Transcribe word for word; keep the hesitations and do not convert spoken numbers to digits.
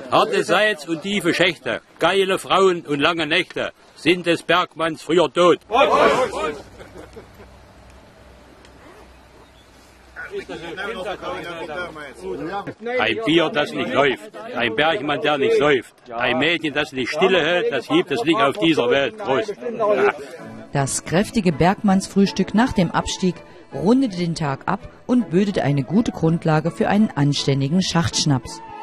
Harte Salz und tiefe Schächte, geile Frauen und lange Nächte sind des Bergmanns früher tot. Ein Bier, das nicht läuft, ein Bergmann, der nicht säuft, ein Mädchen, das nicht stille hält, das gibt es nicht auf dieser Welt. Prost. Das kräftige Bergmannsfrühstück nach dem Abstieg rundete den Tag ab und bildete eine gute Grundlage für einen anständigen Schachtschnaps.